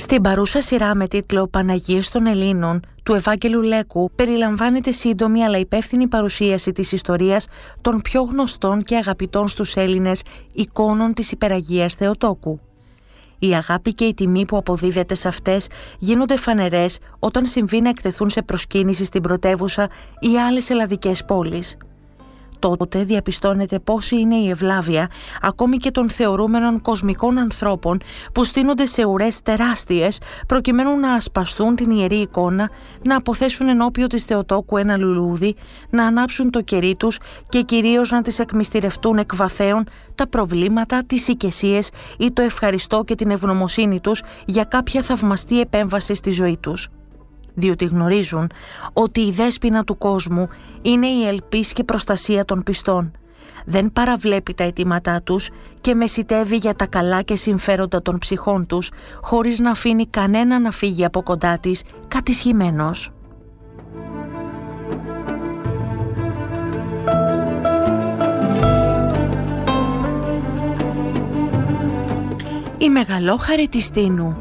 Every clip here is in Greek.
Στην παρούσα σειρά με τίτλο «Παναγίες των Ελλήνων» του Ευάγγελου Λέκου περιλαμβάνεται σύντομη αλλά υπεύθυνη παρουσίαση της ιστορίας των πιο γνωστών και αγαπητών στους Έλληνες εικόνων της Υπεραγίας Θεοτόκου. Η αγάπη και η τιμή που αποδίδεται σε αυτές γίνονται φανερές όταν συμβεί να εκτεθούν σε προσκύνηση στην πρωτεύουσα ή άλλες ελλαδικές πόλεις. Τότε διαπιστώνεται πόση είναι η ευλάβεια ακόμη και των θεωρούμενων κοσμικών ανθρώπων που στείνονται σε ουρές τεράστιες προκειμένου να ασπαστούν την ιερή εικόνα, να αποθέσουν ενώπιο της Θεοτόκου ένα λουλούδι, να ανάψουν το κερί τους και κυρίως να τις εκμυστηρευτούν εκ βαθέων τα προβλήματα, τις οικεσίες ή το ευχαριστώ και την ευγνωμοσύνη τους για κάποια θαυμαστή επέμβαση στη ζωή τους. Διότι γνωρίζουν ότι η δέσποινα του κόσμου είναι η ελπίς και προστασία των πιστών. Δεν παραβλέπει τα αιτήματά τους και μεσιτεύει για τα καλά και συμφέροντα των ψυχών τους, χωρίς να αφήνει κανένα να φύγει από κοντά της κατησχημένος. Η μεγαλόχαρη της Τίνου.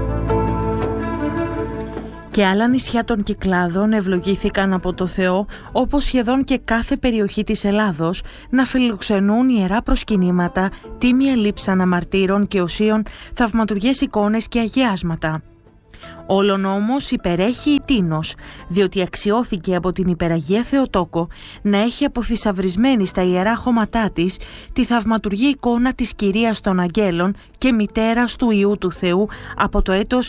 Και άλλα νησιά των Κυκλάδων ευλογήθηκαν από το Θεό, όπως σχεδόν και κάθε περιοχή της Ελλάδος, να φιλοξενούν ιερά προσκυνήματα, τίμια λείψη αναμαρτύρων και οσίων, θαυματουργές εικόνες και αγιάσματα. Όλον όμως υπερέχει η Τίνος, διότι αξιώθηκε από την Υπεραγία Θεοτόκο να έχει αποθυσαυρισμένη στα ιερά χώματά της τη θαυματουργή εικόνα της Κυρίας των Αγγέλων και μητέρας του Υιού του Θεού από το έτος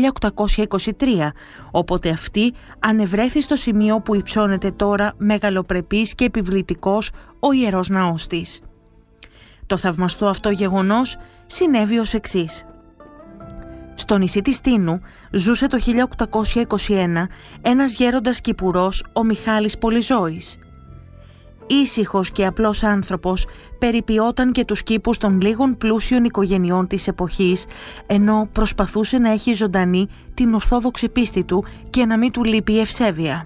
1823, όποτε αυτή ανεβρέθη στο σημείο που υψώνεται τώρα μεγαλοπρεπής και επιβλητικός ο Ιερός Ναός της. Το θαυμαστό αυτό γεγονός συνέβη ως εξής. Στο νησί της Τίνου ζούσε το 1821 ένας γέροντας Κυπουρός, ο Μιχάλης Πολυζώης. Ήσυχος και απλός άνθρωπος, περιποιόταν και τους κήπους των λίγων πλούσιων οικογενειών της εποχής, ενώ προσπαθούσε να έχει ζωντανή την ορθόδοξη πίστη του και να μην του λείπει η ευσέβεια.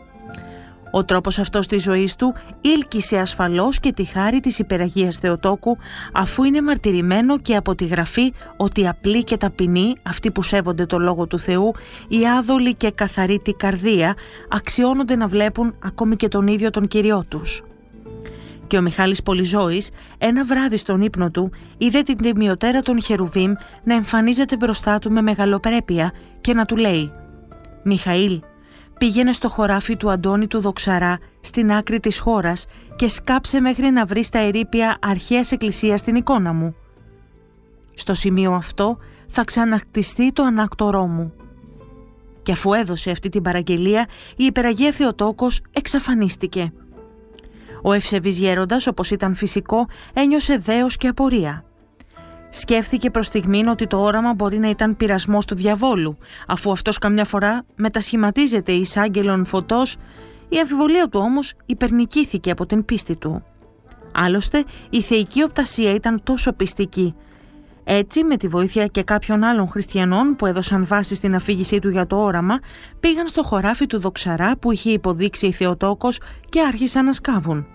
Ο τρόπος αυτός της ζωής του ήλκησε ασφαλώς και τη χάρη της Υπεραγίας Θεοτόκου, αφού είναι μαρτυρημένο και από τη Γραφή ότι απλοί και ταπεινοί, αυτοί που σέβονται το Λόγο του Θεού, η άδολη και καθαρή τη καρδία, αξιώνονται να βλέπουν ακόμη και τον ίδιο τον Κυριό τους. Και ο Μιχάλης Πολυζώης, ένα βράδυ στον ύπνο του, είδε την τιμιωτέρα των Χερουβίμ να εμφανίζεται μπροστά του με μεγαλοπρέπεια και να του λέει «Μιχαήλ, πήγαινε στο χωράφι του Αντώνη του Δοξαρά στην άκρη της χώρας και σκάψε μέχρι να βρεις τα ερείπια αρχαίας εκκλησίας στην εικόνα μου. Στο σημείο αυτό θα ξανακτιστεί το ανάκτορό μου». Και αφού έδωσε αυτή την παραγγελία, η Υπεραγία Θεοτόκος εξαφανίστηκε. Ο ευσεβής γέροντας, όπως ήταν φυσικό, ένιωσε δέος και απορία. Σκέφτηκε προς στιγμήν ότι το όραμα μπορεί να ήταν πειρασμός του διαβόλου, αφού αυτός καμιά φορά μετασχηματίζεται εις άγγελον φωτός. Η αμφιβολία του όμως υπερνικήθηκε από την πίστη του. Άλλωστε, η θεϊκή οπτασία ήταν τόσο πιστική. Έτσι, με τη βοήθεια και κάποιων άλλων χριστιανών που έδωσαν βάση στην αφήγησή του για το όραμα, πήγαν στο χωράφι του Δοξαρά που είχε υποδείξει η Θεοτόκος και άρχισαν να σκάβουν.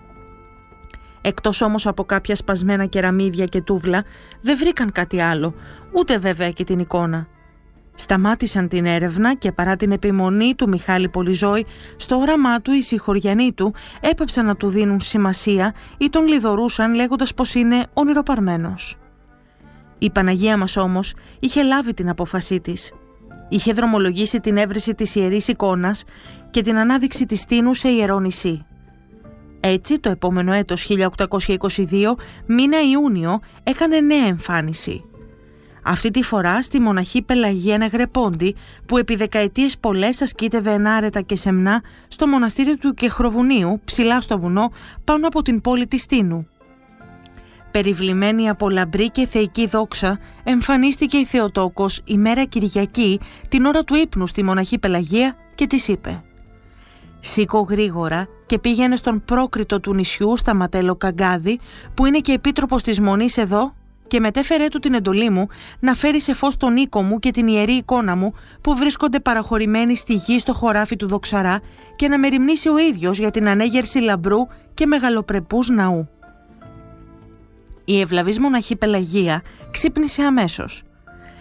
Εκτός όμως από κάποια σπασμένα κεραμίδια και τούβλα, δεν βρήκαν κάτι άλλο, ούτε βέβαια και την εικόνα. Σταμάτησαν την έρευνα και παρά την επιμονή του Μιχάλη Πολυζώη, στο όραμά του οι συγχωριανοί του έπαψαν να του δίνουν σημασία ή τον λιδωρούσαν λέγοντας πως είναι ονειροπαρμένος. Η Παναγία μας όμως είχε λάβει την απόφασή της. Είχε δρομολογήσει την έβρεση της ιερής εικόνας και την ανάδειξη της Τίνου σε ιερό νησί. Έτσι, το επόμενο έτος 1822, μήνα Ιούνιο, έκανε νέα εμφάνιση. Αυτή τη φορά στη μοναχή Πελαγία Νεγρεπόντη, που επί δεκαετίες πολλές ασκήτευε ενάρετα και σεμνά στο μοναστήριο του Κεχροβουνίου, ψηλά στο βουνό, πάνω από την πόλη της Τίνου. Περιβλημένη από λαμπρή και θεϊκή δόξα, εμφανίστηκε η Θεοτόκος ημέρα Κυριακή, την ώρα του ύπνου στη μοναχή Πελαγία και της είπε «Σήκω γρήγορα και πήγαινε στον πρόκριτο του νησιού Σταματέλο Καγκάδη, που είναι και επίτροπος της Μονής εδώ, και μετέφερε του την εντολή μου να φέρει σε φως τον οίκο μου και την ιερή εικόνα μου που βρίσκονται παραχωρημένοι στη γη στο χωράφι του Δοξαρά και να μεριμνήσει ο ίδιος για την ανέγερση λαμπρού και μεγαλοπρεπούς ναού». Η ευλαβής μοναχή Πελαγία ξύπνησε αμέσως.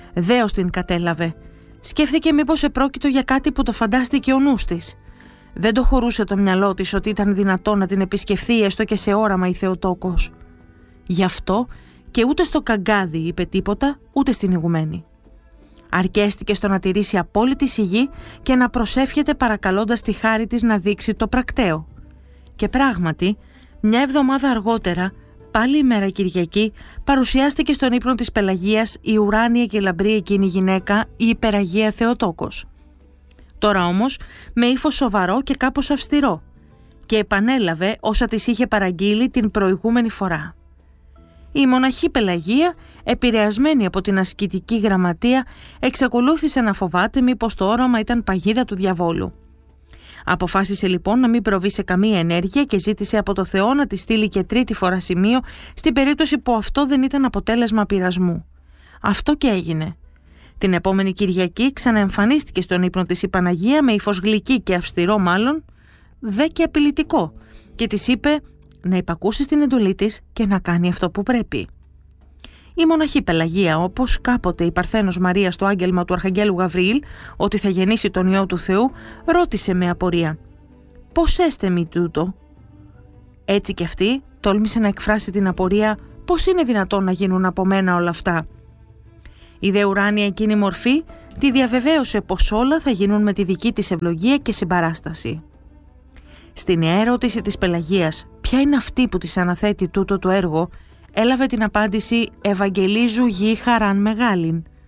Δέος την κατέλαβε. Σκέφτηκε μήπως επρόκειτο για κάτι που το φαντάστηκε ο νους της. Δεν το χωρούσε το μυαλό της ότι ήταν δυνατό να την επισκεφθεί έστω και σε όραμα η Θεοτόκος. Γι' αυτό και ούτε στο καγκάδι είπε τίποτα, ούτε στην ηγουμένη. Αρκέστηκε στο να τηρήσει απόλυτη σιγή και να προσεύχεται παρακαλώντας τη χάρη της να δείξει το πρακτέο. Και πράγματι, μια εβδομάδα αργότερα, πάλι ημέρα Κυριακή, παρουσιάστηκε στον ύπνο της Πελαγίας η ουράνια και λαμπρή εκείνη γυναίκα, η υπεραγία Θεοτόκος. Τώρα όμως με ύφος σοβαρό και κάπως αυστηρό, και επανέλαβε όσα της είχε παραγγείλει την προηγούμενη φορά. Η μοναχή Πελαγία, επηρεασμένη από την ασκητική γραμματεία, εξακολούθησε να φοβάται μήπως το όραμα ήταν παγίδα του διαβόλου. Αποφάσισε λοιπόν να μην προβεί σε καμία ενέργεια και ζήτησε από το Θεό να τη στείλει και τρίτη φορά σημείο στην περίπτωση που αυτό δεν ήταν αποτέλεσμα πειρασμού. Αυτό και έγινε. Την επόμενη Κυριακή ξαναεμφανίστηκε στον ύπνο της η Παναγία με ύφος γλυκή και αυστηρό μάλλον, δε και απειλητικό, και της είπε να υπακούσει στην εντολή της και να κάνει αυτό που πρέπει. Η μοναχή Πελαγία, όπως κάποτε η Παρθένος Μαρία στο άγγελμα του Αρχαγγέλου Γαβριήλ ότι θα γεννήσει τον Υιό του Θεού, ρώτησε με απορία «Πώς έστε μη τούτο?» Έτσι κι αυτή τόλμησε να εκφράσει την απορία «Πώς είναι δυνατόν να γίνουν από μένα όλα αυτά?» Η δε ουράνια εκείνη μορφή τη διαβεβαίωσε πως όλα θα γίνουν με τη δική της ευλογία και συμπαράσταση. Στην ερώτηση της Πελαγίας «Ποια είναι αυτή που της αναθέτει τούτο το έργο?» έλαβε την απάντηση «Ευαγγελίζου γη χαράν μεγάλην».